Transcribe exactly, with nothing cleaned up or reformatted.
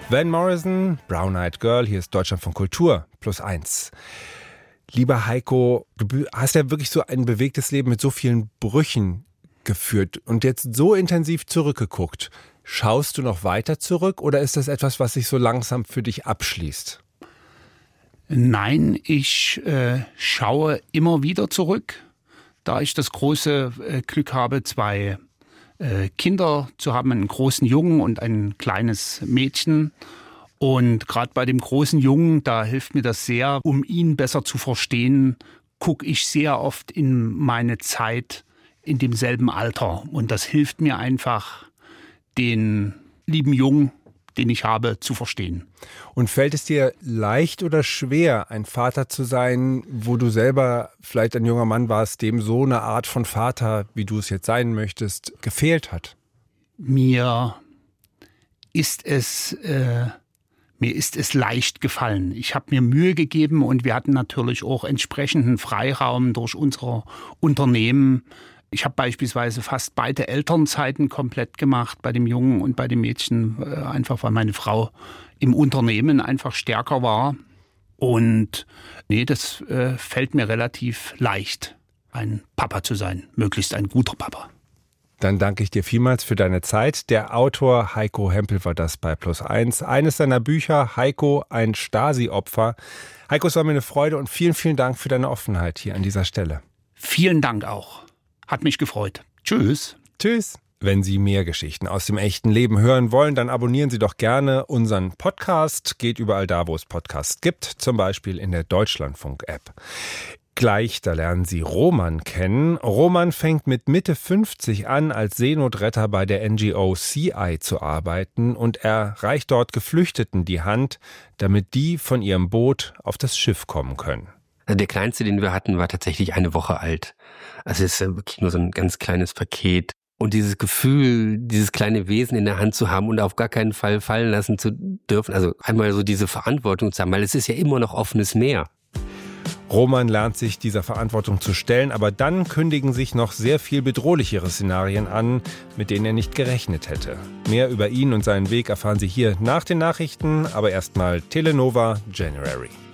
Van Morrison, Brown Eyed Girl, hier ist Deutschlandfunk Kultur, plus eins. Lieber Heiko, du hast ja wirklich so ein bewegtes Leben mit so vielen Brüchen geführt und jetzt so intensiv zurückgeguckt. Schaust du noch weiter zurück oder ist das etwas, was sich so langsam für dich abschließt? Nein, ich äh, schaue immer wieder zurück, da ich das große äh, Glück habe, zwei äh, Kinder zu haben, einen großen Jungen und ein kleines Mädchen. Und gerade bei dem großen Jungen, da hilft mir das sehr, um ihn besser zu verstehen, gucke ich sehr oft in meine Zeit in demselben Alter. Und das hilft mir einfach, den lieben Jungen, den ich habe, zu verstehen. Und fällt es dir leicht oder schwer, ein Vater zu sein, wo du selber vielleicht ein junger Mann warst, dem so eine Art von Vater, wie du es jetzt sein möchtest, gefehlt hat? Mir ist es, äh, mir ist es leicht gefallen. Ich habe mir Mühe gegeben und wir hatten natürlich auch entsprechenden Freiraum durch unser Unternehmen. Ich habe beispielsweise fast beide Elternzeiten komplett gemacht, bei dem Jungen und bei dem Mädchen, einfach weil meine Frau im Unternehmen einfach stärker war. Und nee, das äh, fällt mir relativ leicht, ein Papa zu sein, möglichst ein guter Papa. Dann danke ich dir vielmals für deine Zeit. Der Autor Heiko Hempel war das bei plus eins. Eines seiner Bücher, Heiko, ein Stasi-Opfer. Heiko, es war mir eine Freude und vielen, vielen Dank für deine Offenheit hier an dieser Stelle. Vielen Dank auch. Hat mich gefreut. Tschüss. Tschüss. Wenn Sie mehr Geschichten aus dem echten Leben hören wollen, dann abonnieren Sie doch gerne unseren Podcast. Geht überall da, wo es Podcasts gibt, zum Beispiel in der Deutschlandfunk-App. Gleich, da lernen Sie Roman kennen. Roman fängt mit Mitte fünfzig an, als Seenotretter bei der N G O Sea Eye zu arbeiten und er reicht dort Geflüchteten die Hand, damit die von ihrem Boot auf das Schiff kommen können. Also der kleinste, den wir hatten, war tatsächlich eine Woche alt. Also es ist wirklich nur so ein ganz kleines Paket. Und dieses Gefühl, dieses kleine Wesen in der Hand zu haben und auf gar keinen Fall fallen lassen zu dürfen, also einmal so diese Verantwortung zu haben, weil es ist ja immer noch offenes Meer. Roman lernt sich dieser Verantwortung zu stellen, aber dann kündigen sich noch sehr viel bedrohlichere Szenarien an, mit denen er nicht gerechnet hätte. Mehr über ihn und seinen Weg erfahren Sie hier nach den Nachrichten, aber erstmal Telenova January.